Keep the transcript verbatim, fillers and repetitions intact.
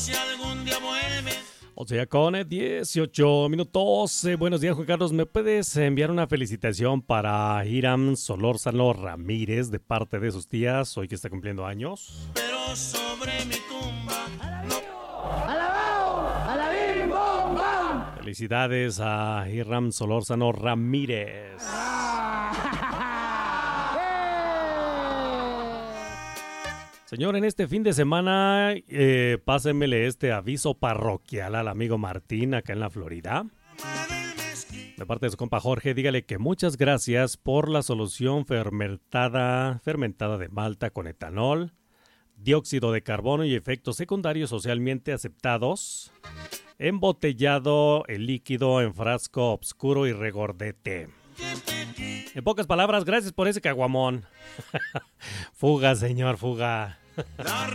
Si algún día vuelve. O sea, con dieciocho minutos. Eh, buenos días, Juan Carlos. ¿Me puedes enviar una felicitación para Hiram Solórzano Ramírez de parte de sus tías, hoy que está cumpliendo años? Pero sobre mi tumba no. ¡Alabao! ¡Alabim, bom, bam! Felicidades a Hiram Solórzano Ramírez. Señor, en este fin de semana, eh, pásenmele este aviso parroquial al amigo Martín acá en la Florida. De parte de su compa Jorge, dígale que muchas gracias por la solución fermentada, fermentada de malta con etanol, dióxido de carbono y efectos secundarios socialmente aceptados. Embotellado el líquido en frasco oscuro y regordete. En pocas palabras, gracias por ese caguamón. Fuga, señor, fuga.